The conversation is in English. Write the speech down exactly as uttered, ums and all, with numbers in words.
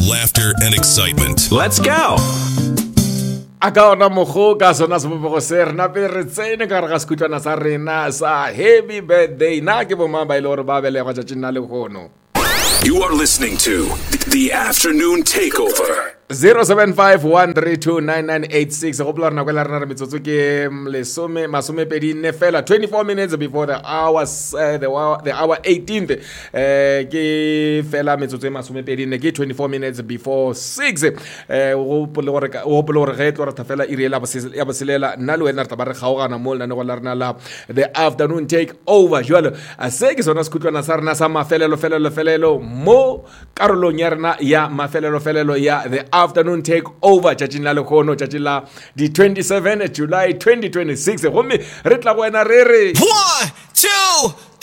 laughter, and excitement. Let's go! A ka ona mogo ka sona sebopego se re nape re tsene ka re ga sekutlwana sa rena sa happy birthday na ke bomang ba ile gore ba belegwa tšatšing na le gono. You are listening to The Afternoon Takeover. zero seven five one three two nine nine eight six go plola rena kwa la rena re metsotso ke lesome masomepedi nne fela twenty-four minutes before the hours uh, the hour the hour eighteenth eh ke fela metsotso e masomepedi nne ke twenty-four minutes before six eh go pole gore go pole gore ge tlo re tafela irela ya boselela nna le wena re taba re gaogana mo lana go la rena la the afternoon take over jwalo a se ke sona sekutlwana sa rena sa mafelelo felelo felelo mo karolong ya rena ya mafelelo felelo ya the afternoon take over tšatšing la lekgono tšatši la di twenty-seven July twenty twenty-six gomme re tla go wena re re One, two,